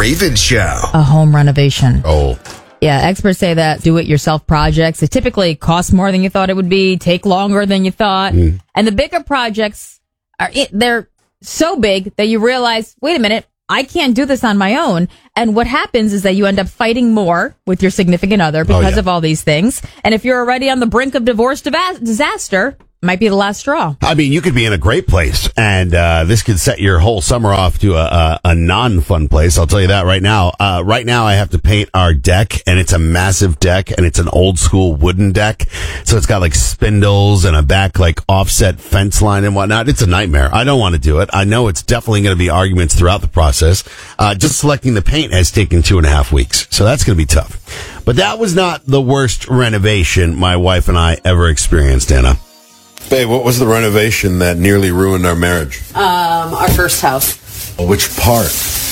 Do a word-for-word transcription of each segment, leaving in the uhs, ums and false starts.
Raven Show. A home renovation. Oh. Yeah, experts say that do-it-yourself projects, they typically cost more than you thought it would be, take longer than you thought. Mm. And the bigger projects, are they're so big that you realize, wait a minute, I can't do this on my own. And what happens is that you end up fighting more with your significant other because oh, yeah. of all these things. And if you're already on the brink of divorce diva- disaster, might be the last straw. I mean, you could be in a great place, and uh, this could set your whole summer off to a, a, a non-fun place. I'll tell you that right now. Uh, right now, I have to paint our deck, and it's a massive deck, and it's an old-school wooden deck. So it's got, like, spindles and a back, like, offset fence line and whatnot. It's a nightmare. I don't want to do it. I know it's definitely going to be arguments throughout the process. Uh, just selecting the paint has taken two and a half weeks, so that's going to be tough. But that was not the worst renovation my wife and I ever experienced, Anna. Babe, what was the renovation that nearly ruined our marriage? Um, our first house. Which part?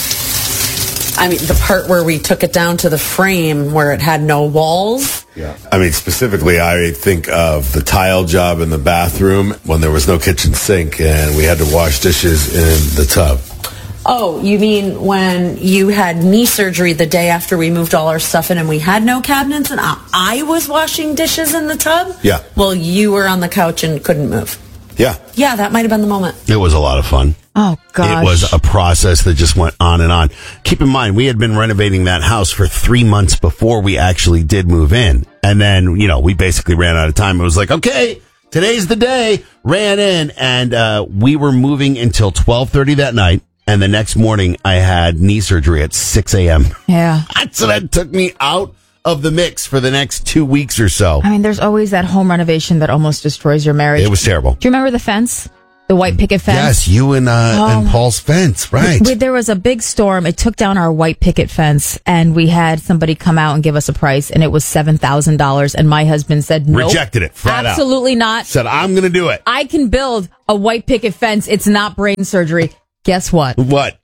I mean, the part where we took it down to the frame where it had no walls. Yeah. I mean, specifically, I think of the tile job in the bathroom when there was no kitchen sink and we had to wash dishes in the tub. Oh, you mean when you had knee surgery the day after we moved all our stuff in and we had no cabinets and I, I was washing dishes in the tub? Yeah. Well, you were on the couch and couldn't move. Yeah. Yeah, that might have been the moment. It was a lot of fun. Oh, gosh. It was a process that just went on and on. Keep in mind, we had been renovating that house for three months before we actually did move in. And then, you know, we basically ran out of time. It was like, okay, today's the day. Ran in, and uh, we were moving until twelve thirty that night. And the next morning, I had knee surgery at six a.m. Yeah. So that took me out of the mix for the next two weeks or so. I mean, there's always that home renovation that almost destroys your marriage. It was terrible. Do you remember the fence? The white picket fence? Yes, you and, uh, oh. and Paul's fence, right. We, there was a big storm. It took down our white picket fence, and we had somebody come out and give us a price, and it was seven thousand dollars. And my husband said, no. Nope, rejected it. Flat absolutely out. not. Said, I'm going to do it. I can build a white picket fence. It's not brain surgery. Guess what? What?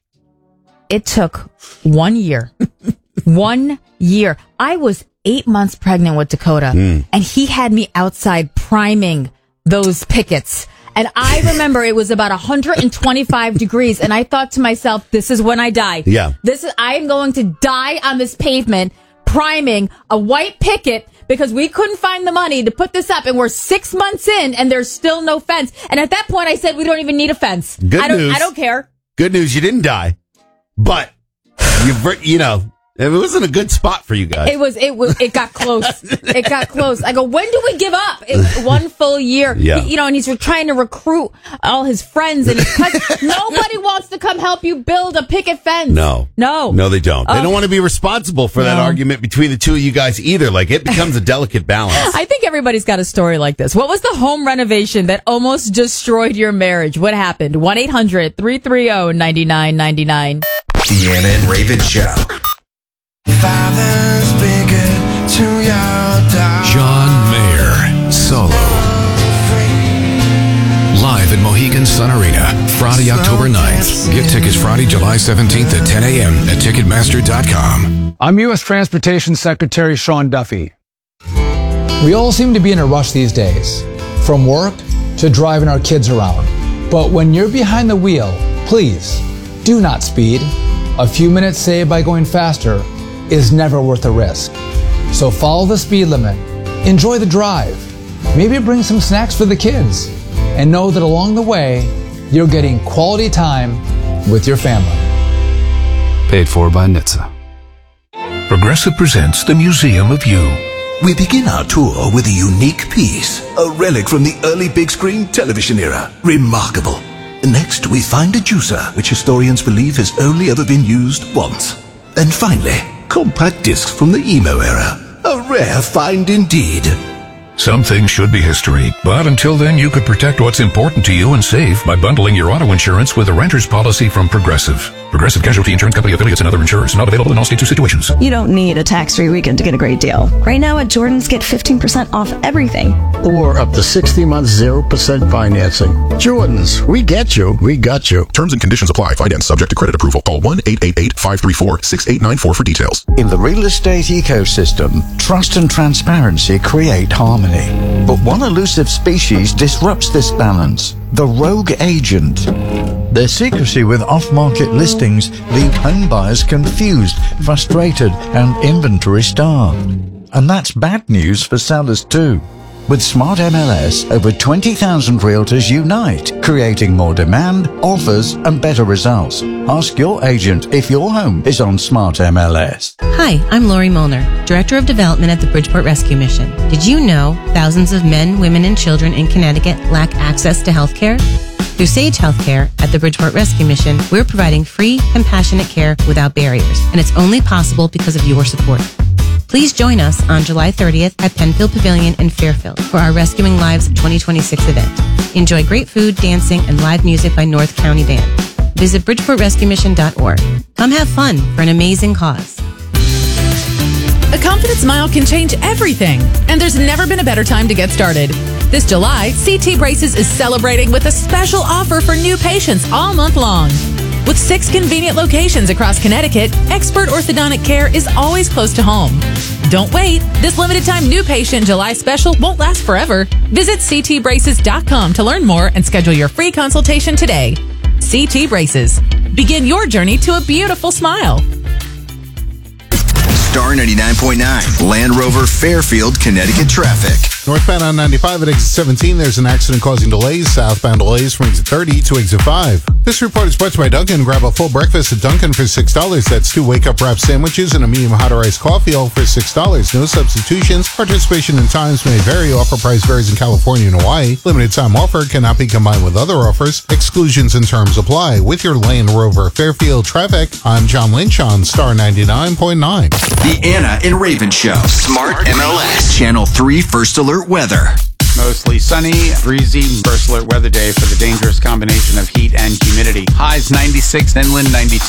It took one year. One year. I was eight months pregnant with Dakota, mm. and he had me outside priming those pickets. And I remember it was about one hundred twenty-five degrees, and I thought to myself, this is when I die. Yeah. This is, I am going to die on this pavement priming a white picket because we couldn't find the money to put this up, and we're six months in, and there's still no fence. And at that point, I said, we don't even need a fence. Good I don't, news. I don't care. Good news, you didn't die. But, you you know, it wasn't a good spot for you guys. It was, it was, it got close. It got close. I go, when do we give up? It, one full year. Yeah. He, you know, and he's trying to recruit all his friends and his cousins. Nobody wants to come help you build a picket fence. No. No. No, they don't. Uh, they don't want to be responsible for no. that argument between the two of you guys either. Like, it becomes a delicate balance. I think everybody's got a story like this. What was the home renovation that almost destroyed your marriage? What happened? one eight hundred three three zero nine nine nine nine. Deanna and Raven Show. Father's bigger to your dog. John Mayer, solo. Live at Mohegan Sun Arena, Friday, October ninth. Get tickets Friday, July seventeenth at ten a.m. at Ticketmaster dot com. I'm U S Transportation Secretary Sean Duffy. We all seem to be in a rush these days, from work to driving our kids around. But when you're behind the wheel, please do not speed. A few minutes saved by going faster is never worth the risk. So follow the speed limit, enjoy the drive, maybe bring some snacks for the kids, and know that along the way, you're getting quality time with your family. Paid for by N H T S A. Progressive presents the Museum of You. We begin our tour with a unique piece, a relic from the early big screen television era. Remarkable. Next, we find a juicer, which historians believe has only ever been used once. And finally, compact discs from the emo era. A rare find indeed. Some things should be history, but until then you could protect what's important to you and save by bundling your auto insurance with a renter's policy from Progressive. Progressive Casualty Insurance Company affiliates and other insurers. Not available in all states or situations. You don't need a tax-free weekend to get a great deal. Right now at Jordan's, get fifteen percent off everything. Or up to sixty months, zero percent financing. Jordan's, we get you, we got you. Terms and conditions apply. Finance subject to credit approval. Call one eight eight eight, five three four, six eight nine four for details. In the real estate ecosystem, trust and transparency create harmony. But one elusive species disrupts this balance: the rogue agent. Their secrecy with off-market listings leave home buyers confused, frustrated, and inventory starved. And that's bad news for sellers too. With Smart M L S, over twenty thousand realtors unite, creating more demand, offers, and better results. Ask your agent if your home is on Smart M L S. Hi, I'm Lori Molnar, Director of Development at the Bridgeport Rescue Mission. Did you know thousands of men, women, and children in Connecticut lack access to health care? Through Sage Healthcare at the Bridgeport Rescue Mission, we're providing free, compassionate care without barriers, and it's only possible because of your support. Please join us on July thirtieth at Penfield Pavilion in Fairfield for our Rescuing Lives twenty twenty-six event. Enjoy great food, dancing, and live music by North County Band. Visit bridgeport rescue mission dot org. Come have fun for an amazing cause. A confident smile can change everything, and there's never been a better time to get started. This July, C T Braces is celebrating with a special offer for new patients all month long. With six convenient locations across Connecticut, expert orthodontic care is always close to home. Don't wait. This limited time new patient July special won't last forever. Visit c t braces dot com to learn more and schedule your free consultation today. C T Braces. Begin your journey to a beautiful smile. Star ninety-nine point nine, Land Rover Fairfield, Connecticut traffic. Northbound on ninety-five at exit seventeen, there's an accident causing delays. Southbound delays from exit thirty to exit five. This report is brought to you by Dunkin'. Grab a full breakfast at Dunkin' for six dollars. That's two wake-up wrap sandwiches and a medium hot or iced coffee, all for six dollars. No substitutions. Participation in times may vary. Offer price varies in California and Hawaii. Limited time offer cannot be combined with other offers. Exclusions and terms apply. With your Land Rover Fairfield traffic, I'm John Lynch on Star ninety-nine point nine. The Anna and Raven Show. Smart M L S. Channel three First Alert Weather. Mostly sunny, breezy, first alert weather day for the dangerous combination of heat and humidity. Highs ninety-six, inland ninety-two.